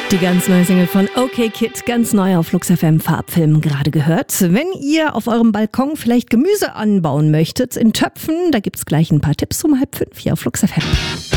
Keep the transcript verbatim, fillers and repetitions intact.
Die ganz neue Single von OK Kid, ganz neu auf Flux F M, Farbfilm, gerade gehört. Wenn ihr auf eurem Balkon vielleicht Gemüse anbauen möchtet in Töpfen, da gibt's gleich ein paar Tipps um halb fünf hier auf Flux F M.